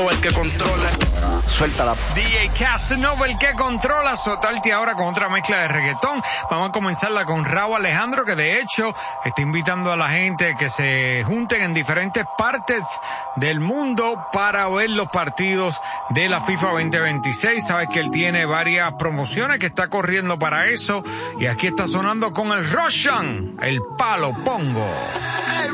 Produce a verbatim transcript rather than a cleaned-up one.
Casanova el que controla. Suéltala. D J Casanova el que controla. Soltarte ahora con otra mezcla de reggaetón. Vamos a comenzarla con Rauw Alejandro, que de hecho está invitando a la gente que se junten en diferentes partes del mundo para ver los partidos de la FIFA veinte veintiséis. Sabes que él tiene varias promociones que está corriendo para eso. Y aquí está sonando con el Roshan, el palo pongo.